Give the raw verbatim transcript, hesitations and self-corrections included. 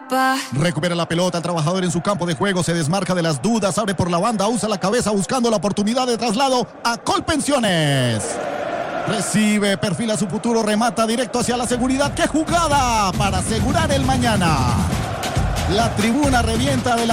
papá. Recupera la pelota, el trabajador en su campo de juego, se desmarca de las dudas, abre por la banda, usa la cabeza buscando la oportunidad de traslado a Colpensiones. Recibe, perfila su futuro, remata directo hacia la seguridad. ¡Qué jugada para asegurar el mañana! La tribuna revienta de la